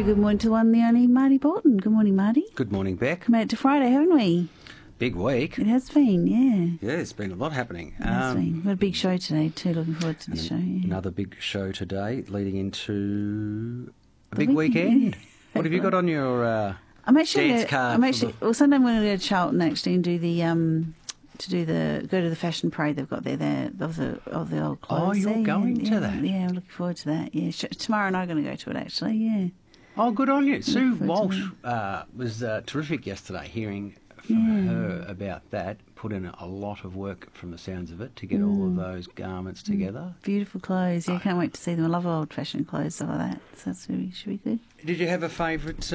good morning to one, the only Marty Bolton. Good morning, Marty. Good morning, Beck. Made it to Friday, haven't we? Big week. It has been, yeah. Yeah, there's been a lot happening. It has been. We've got a big show today too. Looking forward to the show. Yeah. Another big show today, leading into a The big weekend. yeah. What have you got on your I'm actually. dance card? Well, Sunday I'm going to go to Charlton actually and do the go to the fashion parade they've got there of the old clothes. Oh, you're there. going to that? Yeah, I'm looking forward to that. Yeah, tomorrow and I'm going to go to it actually. Yeah. Oh, good on you. Sue forward to Walsh was terrific yesterday, hearing from her about that. Put in a lot of work from the sounds of it to get all of those garments together. Beautiful clothes. Yeah, can't wait to see them. I love old-fashioned clothes, stuff like that. So that's should be good. Did you have a favourite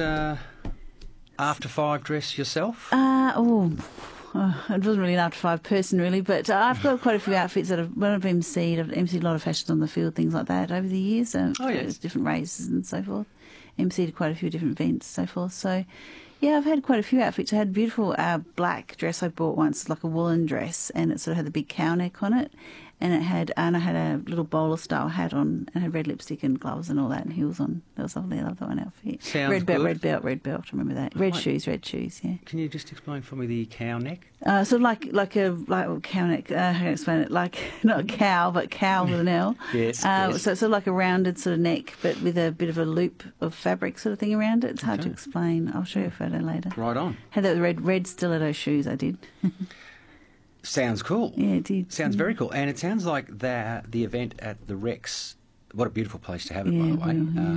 after five dress yourself? It wasn't really an after five person really, but I've got quite a few outfits that when I've emceed a lot of fashions on the field, things like that over the years. Yes. Different races and so forth. Emceed quite a few different events and so forth. So, yeah, I've had quite a few outfits. I had a beautiful black dress I bought once, like a woolen dress, and it sort of had the big cow neck on it. And I had a little bowler style hat on, and had red lipstick and gloves and all that, and heels on. That was lovely. I love that one outfit. Sounds red belt, good. red belt. I remember that. Red shoes. Yeah. Can you just explain for me the cow neck? Sort of like a cow neck. How can I explain it? Like not a cow, but cow with an L. Yes. So it's sort of like a rounded sort of neck, but with a bit of a loop of fabric sort of thing around it. It's hard to explain. I'll show you a photo later. Right on. Had that red stiletto shoes. I did. Sounds cool. Yeah, it did. Sounds very cool. And it sounds like the event at the Rex, what a beautiful place to have it, by the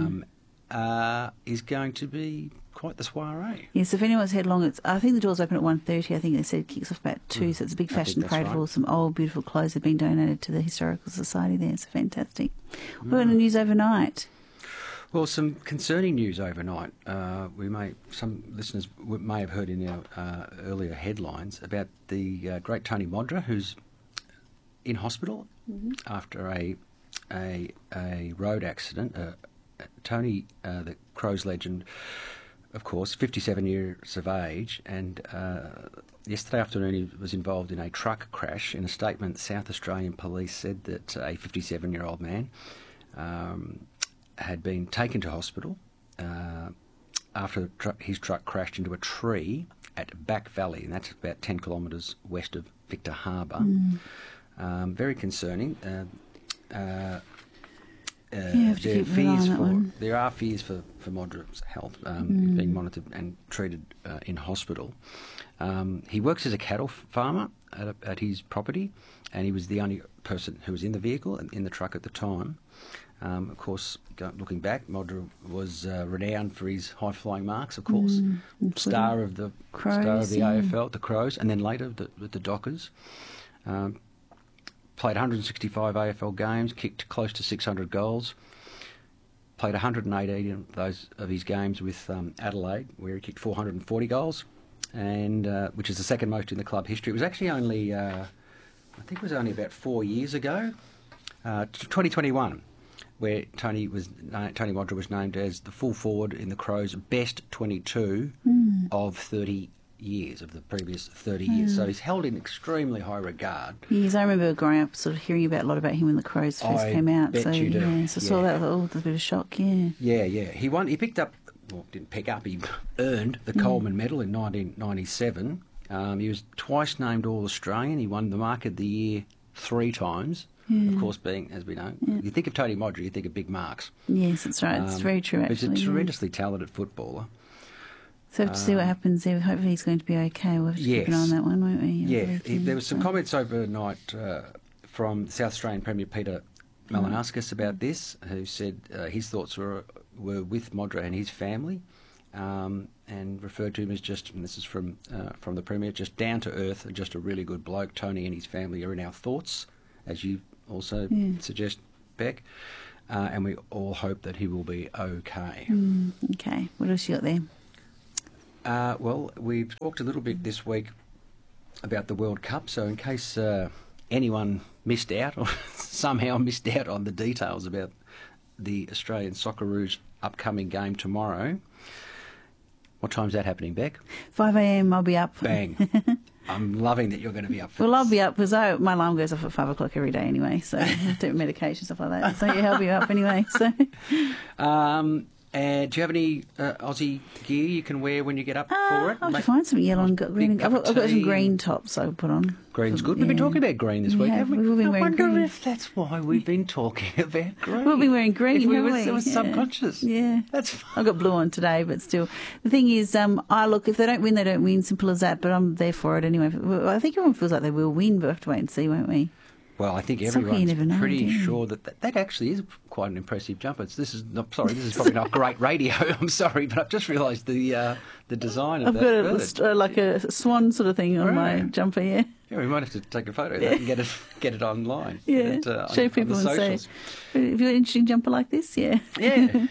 way, is going to be quite the soiree. Yes, if anyone's headlong, I think the doors open at 1:30. I think they said it kicks off about 2, so it's a big fashion parade of all some old, beautiful clothes that have been donated to the Historical Society there. It's fantastic. We've got the news overnight. Well, some concerning news overnight. Some listeners may have heard in our earlier headlines about the great Tony Modra, who's in hospital after a road accident. Tony, the Crows legend, of course, 57 years of age, and yesterday afternoon he was involved in a truck crash. In a statement, South Australian Police said that a 57-year-old man had been taken to hospital after his truck crashed into a tree at Back Valley, and that's about 10 kilometres west of Victor Harbour. Very concerning. There are fears for Modra's health, being monitored and treated in hospital. He works as a cattle farmer at his property, and he was the only person who was in the vehicle and in the truck at the time. Of course, looking back, Modra was renowned for his high-flying marks, of course. Star of the AFL, the Crows, and then later with the Dockers. Played 165 AFL games, kicked close to 600 goals. Played 118 of his games with Adelaide, where he kicked 440 goals, and which is the second most in the club history. It was actually only, about 4 years ago, 2021. Where Tony Modra was named as the full forward in the Crows' best 22 of 30 years, of the previous 30 years. So he's held in extremely high regard. Yes, I remember growing up sort of hearing a lot about him when the Crows first came out. Bet you do. Yeah, so I saw that, I thought, there's a bit of shock, yeah. Yeah. He picked up, didn't pick up, he earned the Coleman Medal in 1997. He was twice named All-Australian. He won the Mark of the Year 3 times. Of course, being, as we know, you think of Tony Modra, you think of big marks. Yes, that's right. It's very true, actually. He's a tremendously talented footballer. So we have to see what happens there. Hopefully he's going to be okay. We'll have to keep an eye on that one, won't we? Yeah, there was some comments overnight from South Australian Premier Peter Malinauskas about this, who said his thoughts were with Modra and his family, and referred to him as just, and this is from the Premier, just down to earth, and just a really good bloke. Tony and his family are in our thoughts, as you also suggest, Beck, and we all hope that he will be okay. Okay, what else you got there? Well, we've talked a little bit this week about the World Cup, so in case anyone missed out or somehow missed out on the details about the Australian Socceroos' upcoming game tomorrow, what time's that happening, Beck? 5 a.m. I'll be up. Bang. I'm loving that you're going to be up for this. Well, I'll be up because my alarm goes off at 5 o'clock every day anyway, so I have to take medication, stuff like that. So yeah, I'll be up anyway. So. And do you have any Aussie gear you can wear when you get up for it? I'll have to find some yellow and green. I've got some green tops I'll put on. Green's good. We've been talking about green this week, haven't we? We've been I wearing wonder green. if that's why we've been talking about green. We'll be wearing green, If we haven't were, we? It was subconscious. Yeah. That's fine. I've got blue on today, but still. The thing is, if they don't win, they don't win. Simple as that, but I'm there for it anyway. I think everyone feels like they will win, but we'll have to wait and see, won't we? Well, I think Soccer, you never everyone's know, pretty do you? sure that actually is quite an impressive jumper. This is probably not great radio. I'm sorry, but I've just realised the design of I've that. got like a swan sort of thing on my jumper, yeah. Yeah, we might have to take a photo of that and get it online. Yeah, show people and say, "Have you got an interesting jumper like this?" Yeah. Yeah.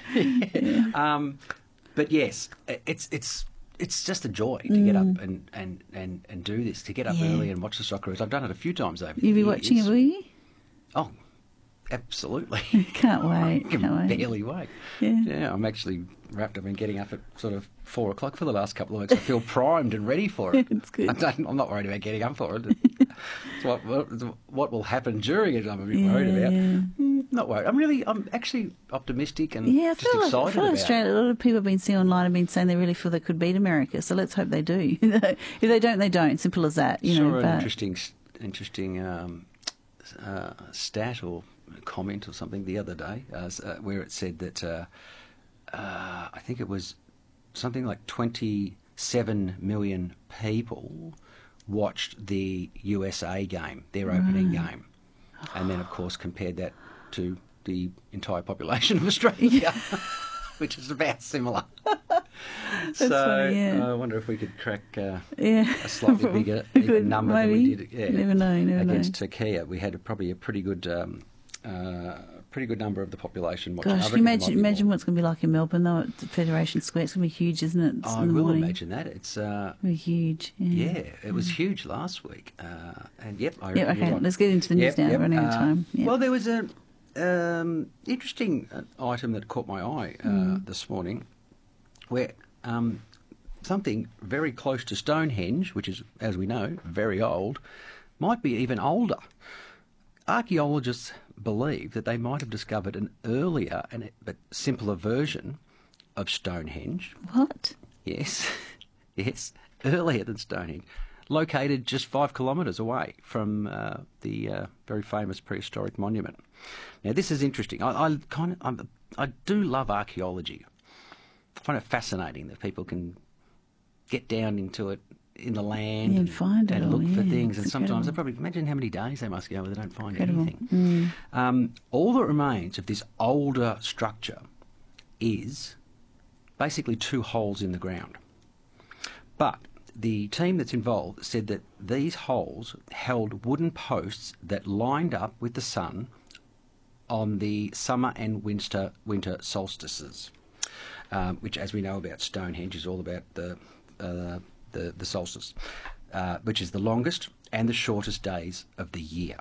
But yes, it's just a joy to get up and do this, to get up early and watch the Socceroos. I've done it a few times over the You'll be years. watching it, will you? Oh, absolutely. Can't wait. I can Can't wait. barely wait. Yeah. I'm actually wrapped up in getting up at sort of 4 o'clock for the last couple of weeks. I feel primed and ready for it. It's good. I'm not worried about getting up for it. It's what will happen during it I'm a bit worried about. Not worried. I'm actually optimistic and just excited I feel like about Australia, a lot of people I've been seeing online have been saying they really feel they could beat America. So let's hope they do. If they don't, they don't. Simple as that. it. Saw an interesting stat or comment or something the other day where it said that I think it was something like 27 million people watched the USA game, their opening game, and then of course compared that to the entire population of Australia, which is about similar. So funny, yeah. I wonder if we could crack a Yeah. slightly bigger even number than we did. Yeah, Never know. against Turkey. We had probably a pretty good number of the population watching. Gosh, can you imagine what it's going to be like in Melbourne, though, at the Federation Square? It's going to be huge, isn't it? It's I in the will morning. imagine that. It's It'll be huge. Yeah. it was huge last week. And Okay, let's get into the news now. We're running out of time. Yep. Well, there was an interesting item that caught my eye this morning, where something very close to Stonehenge, which is, as we know, very old, might be even older. Archaeologists believe that they might have discovered an earlier but simpler version of Stonehenge. What? Yes, yes, earlier than Stonehenge, located just 5 kilometres away from the very famous prehistoric monument. Now, this is interesting. I do love archaeology. I find it fascinating that people can get down into it in the land and find it and look for things. It's And sometimes incredible. they probably imagine how many days they must go where they don't find Incredible. anything. All that remains of this older structure is basically 2 holes in the ground. But the team that's involved said that these holes held wooden posts that lined up with the sun on the summer and winter solstices, which, as we know about Stonehenge, is all about the solstice, which is the longest and the shortest days of the year.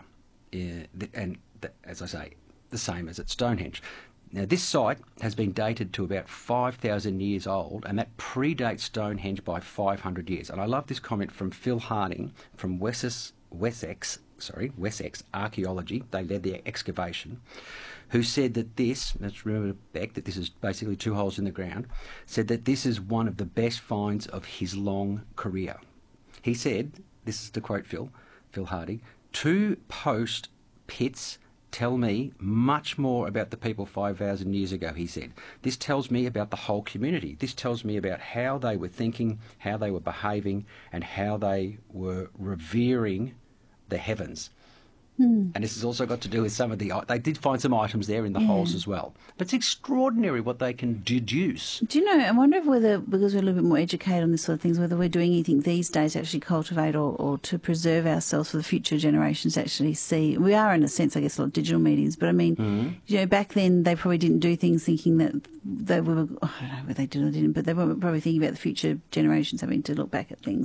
As I say, the same as at Stonehenge. Now, this site has been dated to about 5,000 years old, and that predates Stonehenge by 500 years. And I love this comment from Phil Harding from Wessex Archaeology. They led the excavation, who said that let's remember back that this is basically 2 holes in the ground, said that this is one of the best finds of his long career. He said, this is to quote Phil Harding, 2 post pits tell me much more about the people 5,000 years ago, he said. This tells me about the whole community. This tells me about how they were thinking, how they were behaving, and how they were revering the heavens. And this has also got to do with they did find some items there in the holes as well. But it's extraordinary what they can deduce. Do you know, I wonder if because we're a little bit more educated on this sort of things, whether we're doing anything these days to actually cultivate or to preserve ourselves for the future generations to actually see. We are, in a sense, I guess, a lot of digital mediums, but I mean, back then they probably didn't do things thinking that they were, I don't know whether they did or didn't, but they weren't probably thinking about the future generations having to look back at things.